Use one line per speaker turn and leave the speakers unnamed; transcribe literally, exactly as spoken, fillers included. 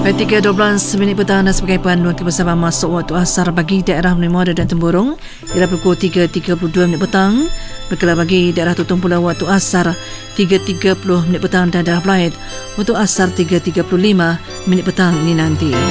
tiga dua belas minit petang dan sebagai panduan bersama masuk waktu asar bagi daerah Menimoda dan Temburong ialah pukul tiga tiga puluh dua minit petang. Berkala bagi daerah Tutong pula waktu asar tiga tiga puluh minit petang dan daerah Belait waktu asar tiga tiga puluh lima minit petang ini nanti.